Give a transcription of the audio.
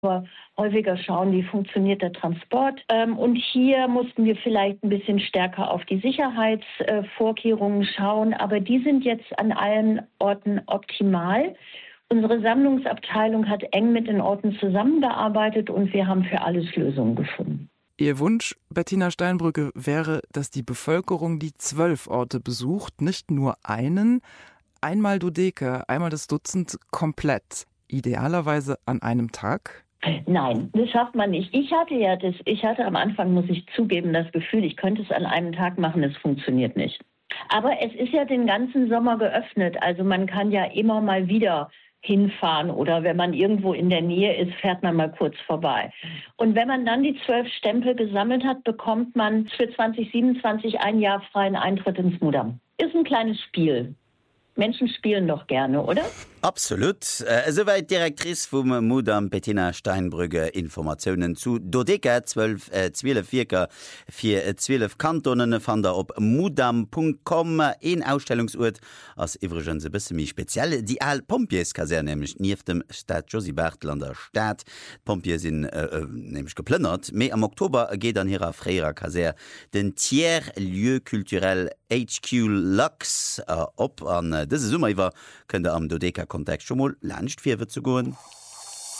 aber häufiger schauen, wie funktioniert der Transport. Und hier mussten wir vielleicht ein bisschen stärker auf die Sicherheitsvorkehrungen schauen, aber die sind jetzt an allen Orten optimal. Unsere Sammlungsabteilung hat eng mit den Orten zusammengearbeitet und wir haben für alles Lösungen gefunden. Ihr Wunsch, Bettina Steinbrücke, wäre, dass die Bevölkerung die 12 Orte besucht, nicht nur einen, einmal Dodeke, einmal das Dutzend komplett, idealerweise an einem Tag? Nein, das schafft man nicht. Ich hatte am Anfang, muss ich zugeben, das Gefühl, ich könnte es an einem Tag machen, es funktioniert nicht. Aber es ist ja den ganzen Sommer geöffnet, also man kann ja immer mal wieder hinfahren oder wenn man irgendwo in der Nähe ist, fährt man mal kurz vorbei. Und wenn man dann die 12 Stempel gesammelt hat, bekommt man für 2027 ein Jahr freien Eintritt ins Mudam. Ist ein kleines Spiel. Menschen spielen doch gerne, oder? Absolut. Soweit Direktrice vom Mudam Bettina Steinbrügge. Informationen zu Dodeka 12 Vierker für 12 Kantonen fand er op mudam.com. Ein Ausstellungsort als übrigens ein bisschen speziell. Die Al-Pompiers-Kaserne, nämlich neben dem Stadt Josie Bartel an der Stadt. Pompier sind nämlich geplündert. Mais am Oktober geht an ihrer Freira Kaserne den Tiers-Lieu Culturel HQ Lux op an diese Summer könnt ihr am Dodeka Kontext schon mal Landstfirwe zu gehen.